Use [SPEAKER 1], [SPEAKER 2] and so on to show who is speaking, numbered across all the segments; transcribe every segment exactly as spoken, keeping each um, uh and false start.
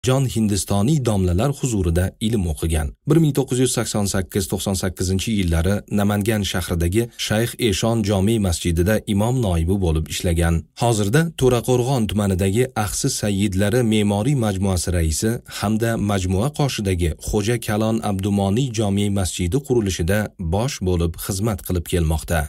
[SPEAKER 1] jon hindistoniy domlalar huzurida ilm o'qigan. bir ming to'qqiz yuz sakson sakkiz to'qson sakkizinchi yillari Namangan shahridagi Shayx Eshon jome masjidida imom noibi bo'lib ishlagan. Hozirda To'raqo'rg'on tumanidagi Axsi Sayyidlari me'moriy majmuasi raisi hamda majmua qoshidagi Xo'ja Kalon Abdumoniy jome masjidi qurilishida bosh bo'lib xizmat qilib kelmoqda.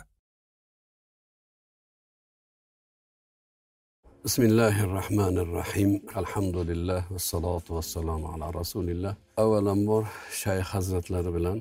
[SPEAKER 2] Bismillahirrahmanirrahim. Alhamdulillah va salatu va salamu ala rasulillah. Avvalambor Shayx hazratlari bilan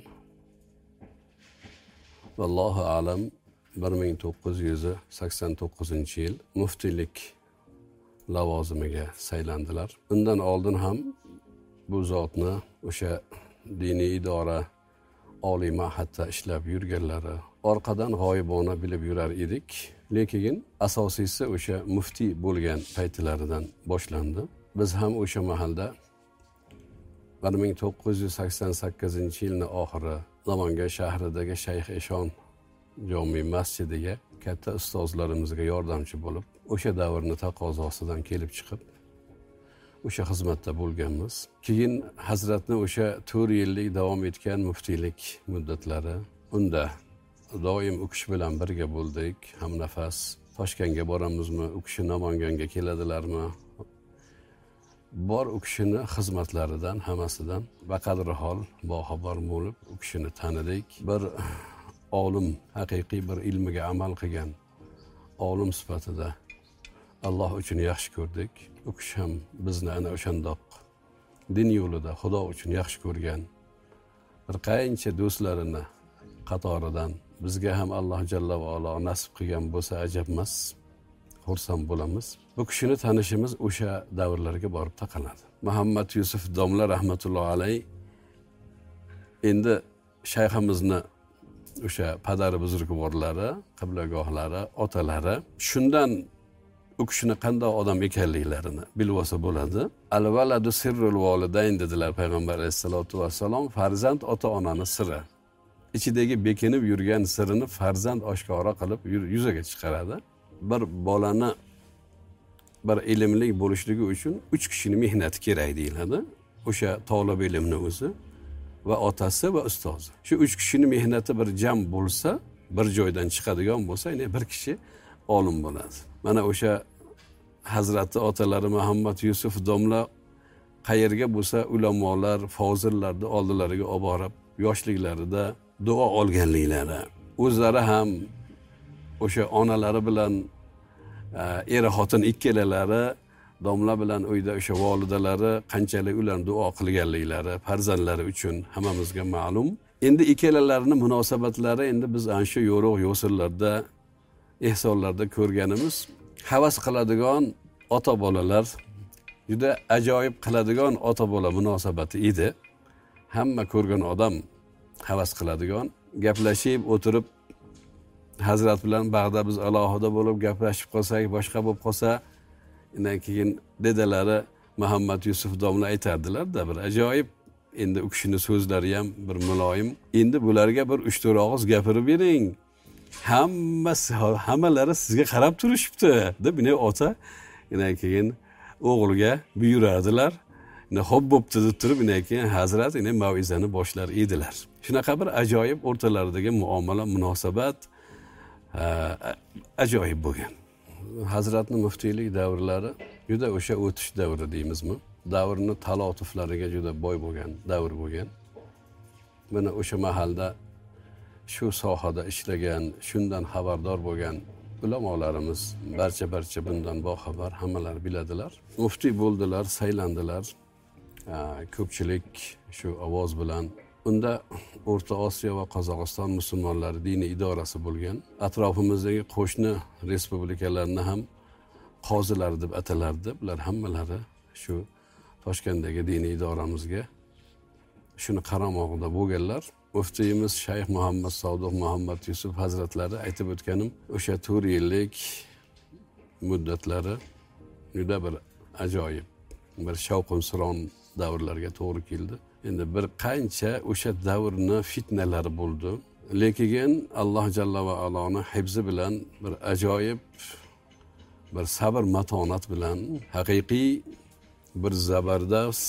[SPEAKER 2] vallohu alam bir ming to'qqiz yuz sakson to'qqizinchi yil muftiylik lavozimiga saylandilar. Undan oldin ham bu zotni o'sha diniy idora oliy mahadda ishlab yurganlari orqadan g'oyibona bilib yurar edik. Lekin asosiysi o'sha muftiy bo'lgan paytlaridan boshlandi. Biz ham o'sha mahalda bir ming to'qqiz yuz sakson sakkizinchi yilning oxiri Namangan shahridagi Shayx Eshon jome masjidiga katta ustozlarimizga yordamchi bo'lib, o'sha davrning taqozosidan kelib chiqib, o'sha xizmatda bo'lganmiz. Keyin hazratni o'sha to'rt yillik davom etgan muftiylik muddatlari unda doim u kishi bilan birga bo'ldik. Ham nafas Toshkentga boramizmi, u kishi Namanganga keladilarmi? Bor u kishini xizmatlaridan hammasidan baqadri hol boxabar bo'lib, u kishini tanidik. Bir olim, haqiqiy bir ilmiga amal qilgan olim sifatida Alloh uchun yaxshi ko'rdik. U kishi ham bizni ana o'shandoq din yo'lida Xudo uchun yaxshi ko'rgan bir qancha do'stlarini qatoridan bizga ham Alloh jalla va olo nasib qilgan bo'lsa ajab emas, xursand bo'lamiz. Bu kishini tanishimiz o'sha davrlarga borib taqaladi. Muhammad Yusuf domla rahmatulloh alayh endi shayximizni o'sha padari buzrukvorlari, qiblagohlari, otalari shundan u kishini qanday odam ekanliklarini bilib olsa bo'ladi. Al-valadu sirrul volidayn dedilar payg'ambar alayhisolatu vassalom. Farzand ota-onaning siri. Ichidagi bekinib yurgan sirini farzand oshkora qilib yuzaga chiqaradi. Bir bolani bir ilmli bo'lishligi uchun uch kishining mehnati kerak deyiladi. O'sha talab ilmni o'zi va otasi va ustozi. Shu uch kishining mehnati bir jam bo'lsa, bir joydan chiqadigan bo'lsa, ya'ni bir kishi olim bo'ladi. Mana o'sha hazrati otalari Muhammad Yusuf domla qayerga bo'lsa ulamolar, fozillarni oldilariga olib borib, yoshliklarida duo olganliklari, o'zlari ham o'sha onalari bilan er xotin ikkalalari domla bilan uyda o'sha volidalari qanchalik ularni duo qilganliklari farzandlari uchun hammamizga ma'lum. Endi ikkalalarining munosabatlari endi biz ana shu yo'roq yo'sillarda, ehsonlarda ko'rganimiz, havas qiladigan ota bolalar, juda ajoyib qiladigan ota bola munosabati edi. Hamma ko'rgan odam havas qiladigan, gaplashib o'tirib hazrat bilan bag'da biz alohida bo'lib gaplashib qolsak, boshqa bo'lib qolsa, undan keyin dedalari Muhammad Yusuf domla aytardilar-da, bir ajoyib. Endi u kishining so'zlari ham bir muloyim. Endi bularga bir uch to'rt og'iz gapirib bering. Hammasi hammalari sizga qarab turishibdi deb buni ota undan keyin o'g'liga buyuradilar. Ne hob bo'pti deb turib, undan keyin hazrat ine mavizani boshlar edilar. Shunaqa bir ajoyib o'rtalaridagi muomala, munosabat ajoyib bo'lgan. Hazratning muftiylik davrlari juda o'sha o'tish davri deymizmi? Davrning talotuflariga juda boy bo'lgan davr bo'lgan. Mana o'sha mahalda shu sohada ishlagan, shundan xabardor bo'lgan ulamolarimiz barcha-barcha bundan boxabar, hammalar biladilar. Muftiy bo'ldilar, saylandilar. Ko'pchilik shu ovoz bilan unda O'rta Osiyo va Qozog'iston musulmonlari diniy idorasi bo'lgan. Atrofimizdagi qo'shni respublikalarni ham qozilar deb atalardi. Bular hammalari shu Toshkentdagi diniy idoramizga shuni qaramog'ida bo'lganlar. Muftiyimiz Shayx Muhammad Sodiq Muhammad Yusuf hazratlari aytib o'tganim, o'sha to'rt yillik muddatlari juda bir ajoyib, bir shavq-suron davrlarga to'g'ri keldi. Endi bir qancha o'sha davrni fitnalari bo'ldi. Lekin Alloh jalla va aloning hifzi bilan bir ajoyib bir sabr matonat bilan haqiqiy bir zabardast